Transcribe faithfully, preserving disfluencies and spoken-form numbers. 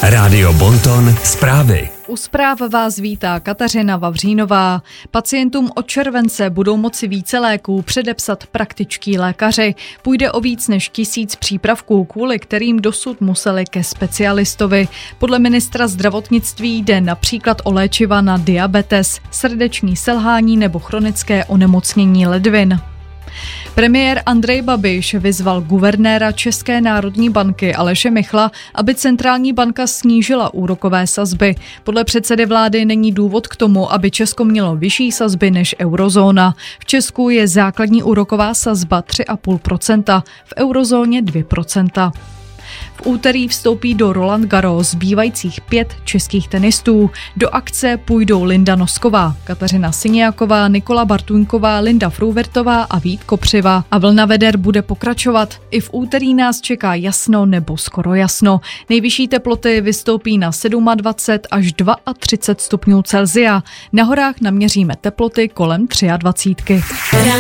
Rádio Bonton zprávy. U zpráv vás vítá Kateřina Vavřínová. Pacientům od července budou moci více léků předepsat praktičtí lékaři. Půjde o víc než tisíc přípravků, kvůli kterým dosud museli ke specialistovi. Podle ministra zdravotnictví jde například o léčiva na diabetes, srdeční selhání nebo chronické onemocnění ledvin. Premiér Andrej Babiš vyzval guvernéra České národní banky Aleše Michla, aby centrální banka snížila úrokové sazby. Podle předsedy vlády není důvod k tomu, aby Česko mělo vyšší sazby než eurozóna. V Česku je základní úroková sazba tři celá pět procenta, v eurozóně dvě procenta. V úterý vstoupí do Roland Garros zbývajících pět českých tenistů. Do akce půjdou Linda Nosková, Kateřina Siniaková, Nikola Bartuňková, Linda Fruhvirtová a Vít Kopřiva. A vlna veder bude pokračovat. I v úterý nás čeká jasno nebo skoro jasno. Nejvyšší teploty vystoupí na dvacet sedm až třicet dva stupňů Celsia. Na horách naměříme teploty kolem dvacet tři.